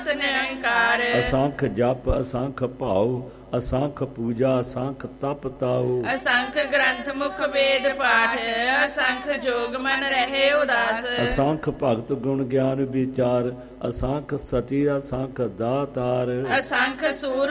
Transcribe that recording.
ਨਿਰੰਕਾਰ। ਅਸੰਖ ਜਪ ਅਸੰਖ ਭਾਉ ਅਸੰਖ ਪੂਜਾ ਅਸੰਖ ਤਪ ਤਾਉ। ਅਸੰਖ ਗ੍ਰੰਥ ਮੁਖ ਵੇਦ ਪਾਠ ਅਸੰਖ ਜੋਗ ਮਨ ਰਹੇ ਉਦਾਸ। ਅਸੰਖ ਭਗਤ ਗੁਣ ਗਿਆਨ ਵਿਚਾਰ ਅਸੰਖ ਸਤੀ ਅਸੰਖ ਦਾਤਾਰ। ਅਸੰਖ ਸੂਰ